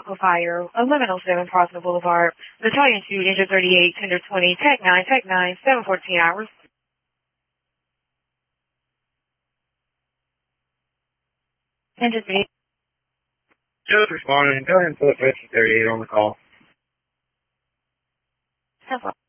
vehicle fire, 1107 Prosper Boulevard. Battalion 2, Injured 38, Tender 20, Tech 9, 714 hours. Injured 38. Just responding. Go ahead and put Rescue 38 on the call. 10